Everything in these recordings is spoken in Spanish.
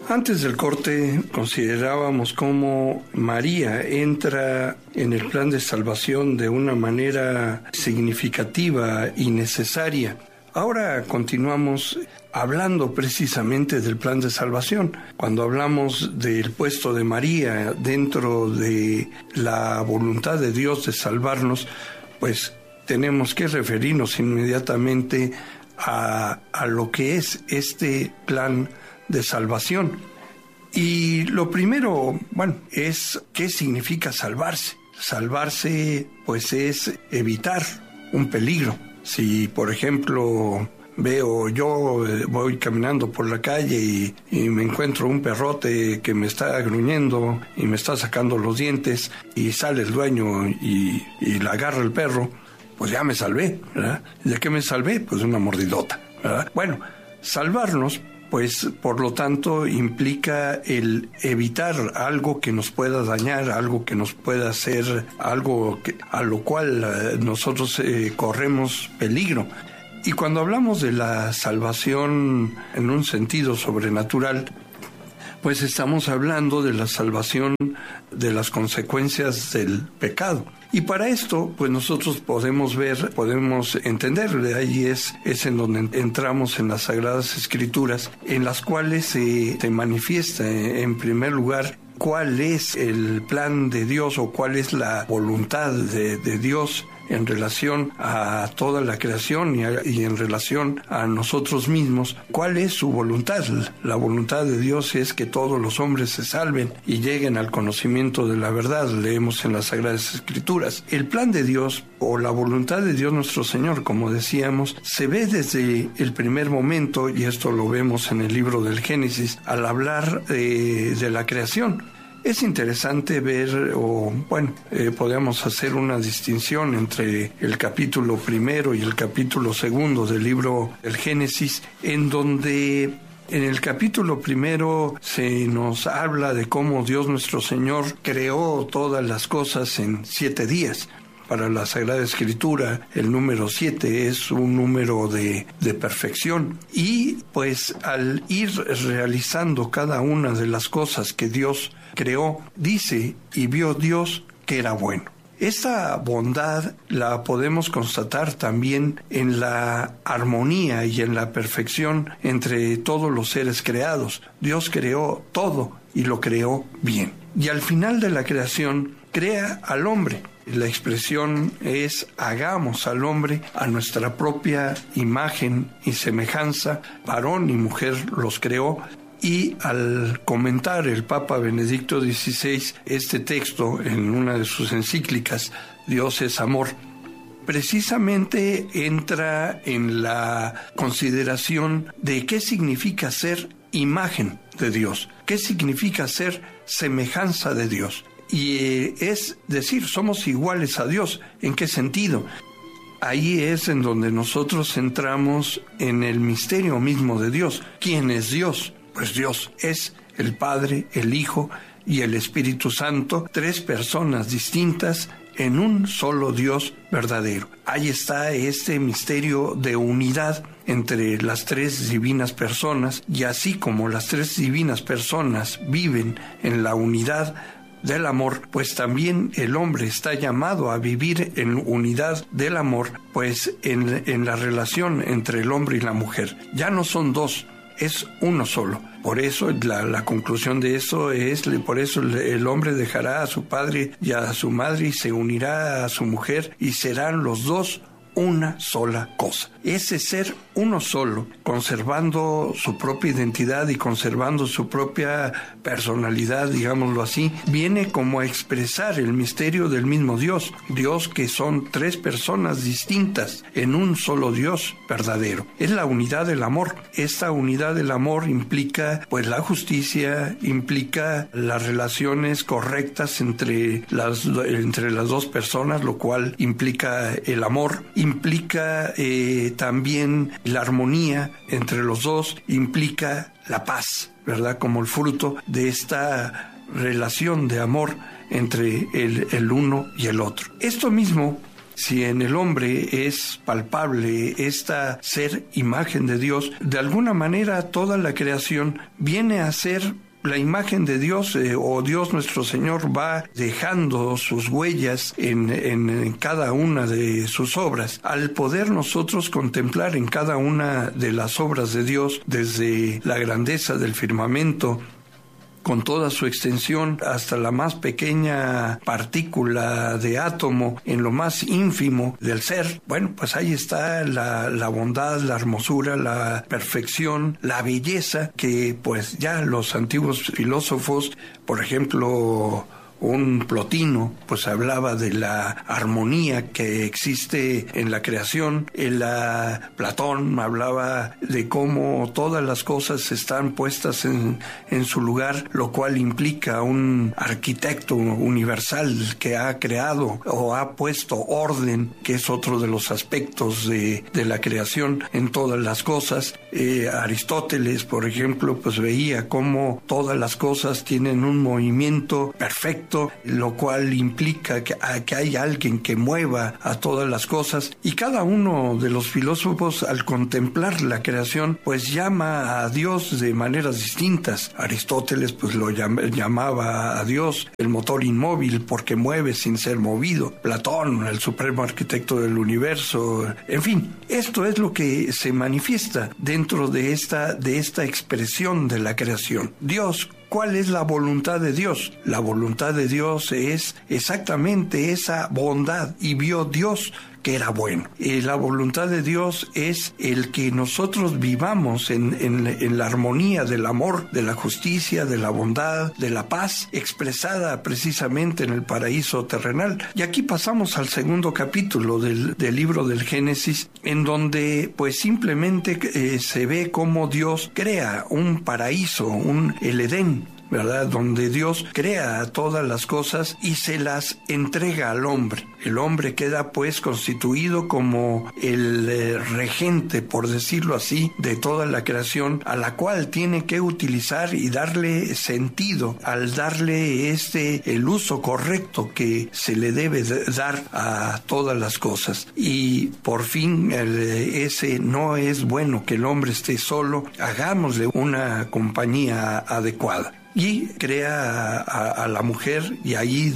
Antes del corte considerábamos cómo María entra en el plan de salvación de una manera significativa y necesaria. Ahora continuamos hablando precisamente del plan de salvación. Cuando hablamos del puesto de María dentro de la voluntad de Dios de salvarnos, pues tenemos que referirnos inmediatamente a lo que es este plan de salvación. Y lo primero, es ¿qué significa salvarse? Salvarse, pues, es evitar un peligro. Si, por ejemplo, voy caminando por la calle y me encuentro un perrote que me está gruñendo y me está sacando los dientes y sale el dueño y le agarra el perro, pues ya me salvé, ¿verdad? ¿De qué me salvé? Pues de una mordidota, ¿verdad? Bueno, salvarnos, pues, por lo tanto, implica el evitar algo que nos pueda dañar, algo que nos pueda hacer, a lo cual nosotros corremos peligro. Y cuando hablamos de la salvación en un sentido sobrenatural, pues estamos hablando de la salvación de las consecuencias del pecado. Y para esto, pues nosotros podemos entender, ahí es en donde entramos en las Sagradas Escrituras, en las cuales se manifiesta, en primer lugar, cuál es el plan de Dios o cuál es la voluntad de Dios en relación a toda la creación y en relación a nosotros mismos. ¿Cuál es su voluntad? La voluntad de Dios es que todos los hombres se salven y lleguen al conocimiento de la verdad. Leemos en las Sagradas Escrituras. El plan de Dios o la voluntad de Dios nuestro Señor, como decíamos, se ve desde el primer momento, y esto lo vemos en el libro del Génesis, al hablar de la creación. Es interesante ver, podemos hacer una distinción entre el capítulo primero y el capítulo segundo del libro del Génesis, en donde en el capítulo primero se nos habla de cómo Dios nuestro Señor creó todas las cosas en 7 días. Para la Sagrada Escritura, el número 7 es un número de perfección. Y pues al ir realizando cada una de las cosas que Dios creó, dice, y vio Dios que era bueno. Esta bondad la podemos constatar también en la armonía y en la perfección entre todos los seres creados. Dios creó todo y lo creó bien. Y al final de la creación, crea al hombre. La expresión es: hagamos al hombre a nuestra propia imagen y semejanza, varón y mujer los creó. Y al comentar el Papa Benedicto XVI este texto en una de sus encíclicas, Dios es amor, precisamente entra en la consideración de qué significa ser imagen de Dios, qué significa ser semejanza de Dios. Y es decir, somos iguales a Dios. ¿En qué sentido? Ahí es en donde nosotros entramos en el misterio mismo de Dios. ¿Quién es Dios? Pues Dios es el Padre, el Hijo y el Espíritu Santo, 3 personas distintas en un solo Dios verdadero. Ahí está este misterio de unidad entre las 3 divinas personas, y así como las 3 divinas personas viven en la unidad del amor, pues también el hombre está llamado a vivir en unidad del amor, pues en la relación entre el hombre y la mujer. Ya no son 2, es uno solo. Por eso la conclusión de eso es, por eso el hombre dejará a su padre y a su madre y se unirá a su mujer, y serán los 2 una sola cosa. Ese ser uno solo, conservando su propia identidad y conservando su propia personalidad, digámoslo así, viene como a expresar el misterio del mismo Dios. Dios que son 3 personas distintas en un solo Dios verdadero. Es la unidad del amor. Esta unidad del amor implica pues la justicia, implica las relaciones correctas entre las 2 personas, lo cual implica el amor, implica también la armonía entre los 2, implica la paz, ¿verdad? Como el fruto de esta relación de amor entre el uno y el otro. Esto mismo si en el hombre es palpable esta ser imagen de Dios, de alguna manera toda la creación viene a ser la imagen de Dios, o Dios nuestro Señor va dejando sus huellas en cada una de sus obras. Al poder nosotros contemplar en cada una de las obras de Dios, desde la grandeza del firmamento, con toda su extensión hasta la más pequeña partícula de átomo, en lo más ínfimo del ser, bueno, pues ahí está la bondad, la hermosura, la perfección, la belleza, que pues ya los antiguos filósofos, por ejemplo, un Plotino, pues hablaba de la armonía que existe en la creación. Platón hablaba de cómo todas las cosas están puestas en su lugar, lo cual implica un arquitecto universal que ha creado o ha puesto orden, que es otro de los aspectos de la creación en todas las cosas. Aristóteles, por ejemplo, pues veía cómo todas las cosas tienen un movimiento perfecto, lo cual implica que hay alguien que mueva a todas las cosas, y cada uno de los filósofos, al contemplar la creación, pues llama a Dios de maneras distintas. Aristóteles pues lo llamaba a Dios el motor inmóvil porque mueve sin ser movido. Platón, el supremo arquitecto del universo. En fin, esto es lo que se manifiesta dentro de esta expresión de la creación. Dios, ¿cuál es la voluntad de Dios? La voluntad de Dios es exactamente esa bondad, y vio Dios que era bueno. La voluntad de Dios es el que nosotros vivamos en la armonía del amor, de la justicia, de la bondad, de la paz, expresada precisamente en el paraíso terrenal. Y aquí pasamos al segundo capítulo del libro del Génesis, en donde pues simplemente se ve cómo Dios crea un paraíso, el Edén, ¿verdad? Donde Dios crea todas las cosas y se las entrega al hombre. El hombre queda pues constituido como el regente, por decirlo así, de toda la creación, a la cual tiene que utilizar y darle sentido, al darle el uso correcto que se le debe dar a todas las cosas. Y por fin ese no es bueno que el hombre esté solo, hagámosle una compañía adecuada. Y crea a la mujer, y ahí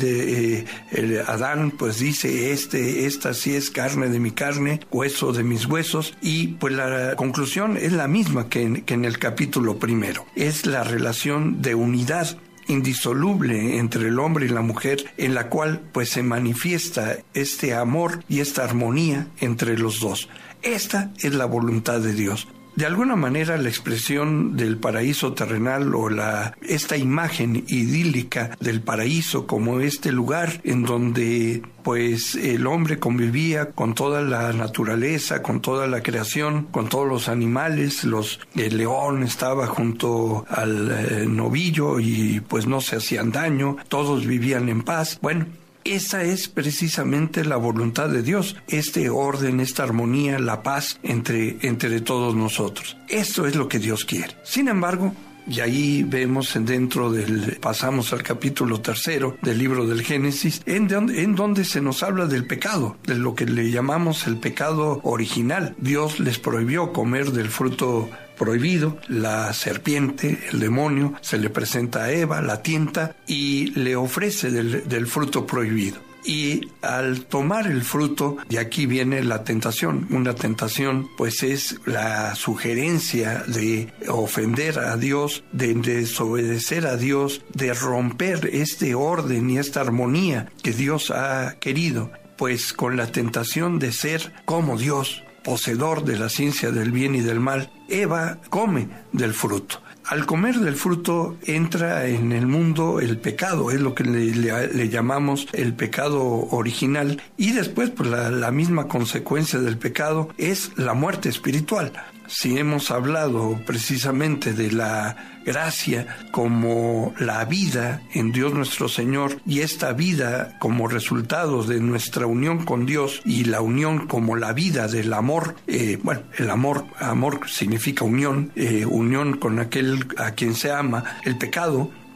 Adán pues dice, esta sí es carne de mi carne, hueso de mis huesos, y pues la conclusión es la misma que en el capítulo primero. Es la relación de unidad indisoluble entre el hombre y la mujer, en la cual pues se manifiesta este amor y esta armonía entre los dos. Esta es la voluntad de Dios. De alguna manera, la expresión del paraíso terrenal, o esta imagen idílica del paraíso como este lugar en donde pues el hombre convivía con toda la naturaleza, con toda la creación, con todos los animales. El león estaba junto al novillo y pues no se hacían daño, todos vivían en paz. Bueno, esa es precisamente la voluntad de Dios, este orden, esta armonía, la paz entre todos nosotros. Esto es lo que Dios quiere. Sin embargo, y ahí vemos pasamos al capítulo 3 del libro del Génesis, en donde se nos habla del pecado, de lo que le llamamos el pecado original. Dios les prohibió comer del fruto prohibido. La serpiente, el demonio, se le presenta a Eva, la tienta y le ofrece del fruto prohibido. Y al tomar el fruto, de aquí viene la tentación. Una tentación pues es la sugerencia de ofender a Dios, de desobedecer a Dios, de romper este orden y esta armonía que Dios ha querido, pues con la tentación de ser como Dios, poseedor de la ciencia del bien y del mal. Eva come del fruto. Al comer del fruto entra en el mundo el pecado, es lo que le llamamos el pecado original, y después pues la misma consecuencia del pecado es la muerte espiritual. Si hemos hablado precisamente de la gracia como la vida en Dios nuestro Señor, y esta vida como resultado de nuestra unión con Dios, y la unión como la vida del amor, el amor significa unión con aquel a quien se ama. El pecado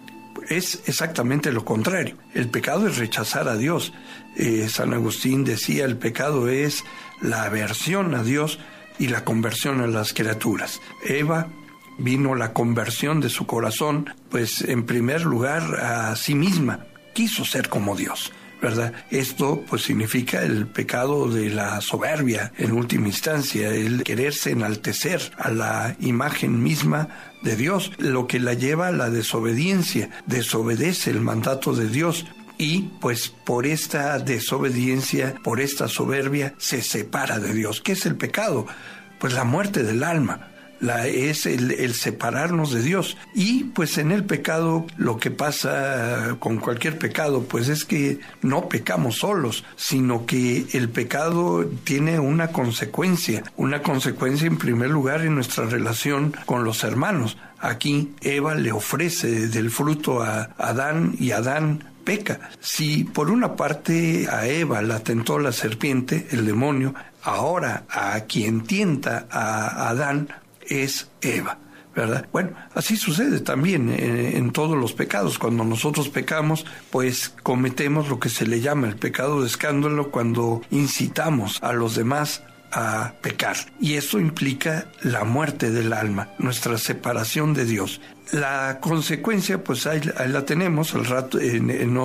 es exactamente lo contrario. El pecado es rechazar a Dios. San Agustín decía, el pecado es la aversión a Dios y la conversión a las criaturas. Eva vino la conversión de su corazón, pues en primer lugar a sí misma, quiso ser como Dios, ¿verdad? Esto pues significa el pecado de la soberbia en última instancia, el quererse enaltecer a la imagen misma de Dios, lo que la lleva a la desobediencia, desobedece el mandato de Dios. Y pues por esta desobediencia, por esta soberbia, se separa de Dios. ¿Qué es el pecado? Pues la muerte del alma. Es el separarnos de Dios. Y pues en el pecado, lo que pasa con cualquier pecado, pues es que no pecamos solos, sino que el pecado tiene una consecuencia en primer lugar en nuestra relación con los hermanos. Aquí Eva le ofrece del fruto a Adán y Adán peca. Si por una parte a Eva la tentó la serpiente, el demonio, ahora a quien tienta a Adán es Eva, ¿verdad? Bueno, así sucede también en todos los pecados. Cuando nosotros pecamos, pues cometemos lo que se le llama el pecado de escándalo, cuando incitamos a los demás a pecar. Y eso implica la muerte del alma, nuestra separación de Dios. La consecuencia, pues ahí la tenemos al rato,